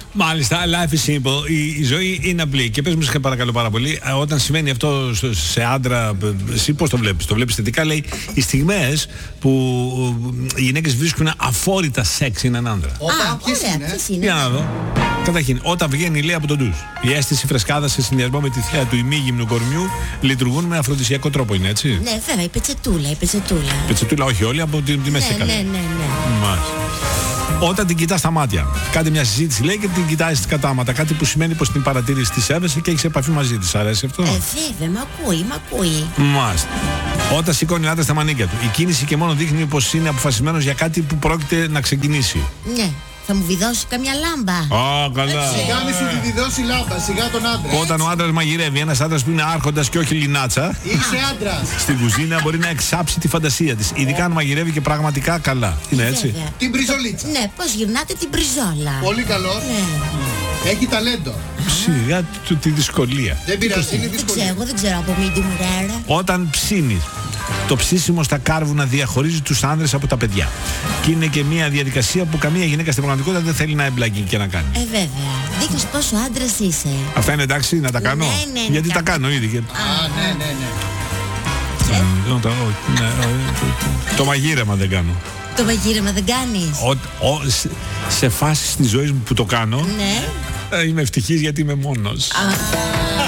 Μάλιστα, life is simple. Η ζωή είναι απλή. Και πες μου, σε παρακαλώ πάρα πολύ, όταν συμβαίνει αυτό σε άντρα, εσύ πώς το βλέπεις? Το βλέπεις θετικά? Λέει, οι στιγμές που οι γυναίκες βρίσκουν αφόρητα σεξ είναι έναν άντρα. Ποιες είναι? Για να δω. Καταρχήν, όταν βγαίνει, λέει, από τον ντους, η αίσθηση φρεσκάδας σε συνδυασμό με τη θέα του ημίγυμνου κορμιού λειτουργούν με αφροδισιακό τρόπο, είναι έτσι? Ναι, βέβαια, η πετσετούλα. Πετσετούλα, όχι όλοι, από τη μέση Ναι. Μάλιστα. Όταν την κοιτάς στα μάτια, κάντε μια συζήτηση, λέει, και την κοιτάζεις κατάματα. Κάτι που σημαίνει πως την παρατήρηση της σέβεσαι και έχεις επαφή μαζί της. Αρέσει αυτό? Βέβαια, μ' ακούει. Μάλιστα. Όταν σηκώνει ο άντρας τα μανίκια του, η κίνηση και μόνο δείχνει πως είναι αποφασισμένος για κάτι που πρόκειται να ξεκινήσει. Ναι. Θα μου βιδώσει καμιά λάμπα. Καλά. Σιγά μη σου τη βιδώσει λάμπα, σιγά τον άντρα. Όταν ο άντρας μαγειρεύει, ένας άντρας που είναι άρχοντας και όχι λινάτσα, Είσαι άντρας. στην κουζίνα μπορεί να εξάψει τη φαντασία της. Ειδικά αν μαγειρεύει και πραγματικά καλά. Είναι έτσι? Βέβαια. Την μπριζολίτσα. Ναι, πώς γυρνάτε την μπριζόλα. Πολύ καλό. Ναι. Έχει ταλέντο. Σιγά του τη δυσκολία. Δεν πειράζει, είναι δύσκολο. Εγώ δεν ξέρω από μύτη μου ρέρα. Όταν ψήνεις, το ψήσιμο στα κάρβουνα διαχωρίζει τους άνδρες από τα παιδιά. Και είναι και μια διαδικασία που καμία γυναίκα στην πραγματικότητα δεν θέλει να εμπλακεί και να κάνει. Βέβαια. Δείχνεις πόσο άντρας είσαι. Αυτά είναι εντάξει να τα κάνω? Ναι, Γιατί τα κάνω ήδη. Ναι. Το μαγείρεμα δεν κάνω. Το μαγείρεμα δεν κάνεις? Σε φάσεις της ζωής μου που το κάνω, Ναι. είμαι ευτυχής γιατί είμαι μόνος.